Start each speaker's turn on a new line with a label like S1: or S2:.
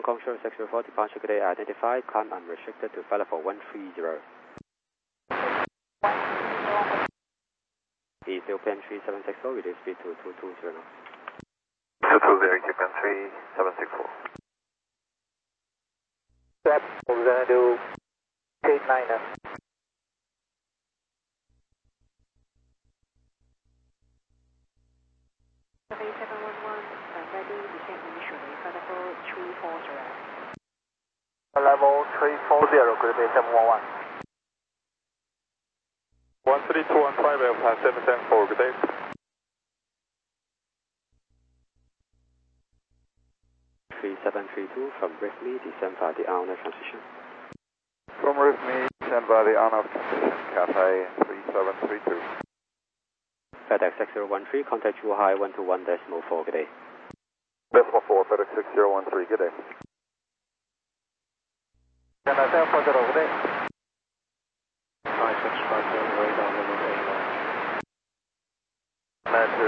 S1: Hong Kong Shore 604, departure good day identified, climb unrestricted to flight level 130. Ethiopian 3760, reduce speed to 220 knots.
S2: 220, Ethiopian 3764.
S3: Step, we're going to do 89 knots.
S4: Ready, descent initially, flight level 340.
S3: Level 340, good day 711.
S2: 13215, Alpha 774, good day.
S1: From Briefly, descend via the Arnav transition.
S2: From Rhythmy, descend via the Arnav transition, Cathay 3732.
S1: FedEx 6013, contact Zhuhai 121.4, good day.
S2: Decimal 4, FedEx 6013, good day.
S3: Can I say 40, good day?
S5: 5650, radar level 89.